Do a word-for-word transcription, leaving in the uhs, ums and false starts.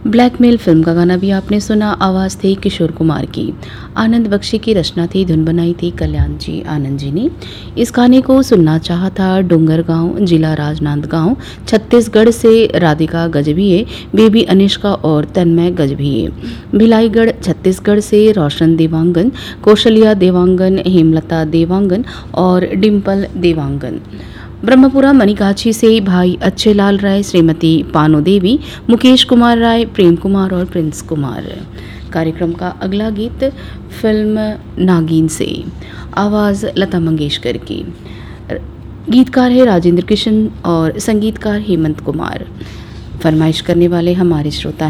Blackmail film का गाना भी आपने सुना। आवाज़ थी किशोर कुमार की। आनंद बख्शी की रचना थी, धुन बनाई थी कल्याण जी आनंद जी ने। इस गाने को सुनना चाहा था डोंगरगांव, जिला राजनांदगांव, छत्तीसगढ़ से राधिका गजभिये, बेबी अनिष्का और तन्मय गजभिये। भिलाईगढ़ छत्तीसगढ़ से रोशन देवांगन, कौशल्या देवांगन, हेमलता देवांगन और डिम्पल देवांगन। ब्रह्मपुरा मनिकाछी से भाई अच्छे लाल राय, श्रीमती पानो देवी, मुकेश कुमार राय, प्रेम कुमार और प्रिंस कुमार। कार्यक्रम का अगला गीत फिल्म नागिन से, आवाज़ लता मंगेशकर की। गीतकार है राजेंद्र किशन और संगीतकार हेमंत कुमार। फरमाइश करने वाले हमारे श्रोता